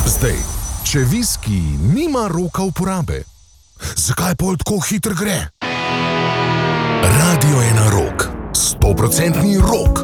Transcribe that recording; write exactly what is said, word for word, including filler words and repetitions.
Zdaj, če viski nima roka uporabe, zakaj pol tako hitro gre? Radio je na rok. Stoprocentni rok.